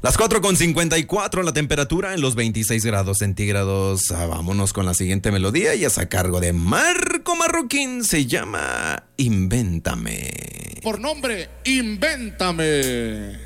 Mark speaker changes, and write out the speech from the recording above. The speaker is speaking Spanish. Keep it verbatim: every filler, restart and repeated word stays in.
Speaker 1: Las cuatro con cincuenta y cuatro, la temperatura en los veintiséis grados centígrados. Ah, vámonos con la siguiente melodía y es a cargo de Marco Marroquín. Se llama Invéntame.
Speaker 2: Por nombre, Invéntame.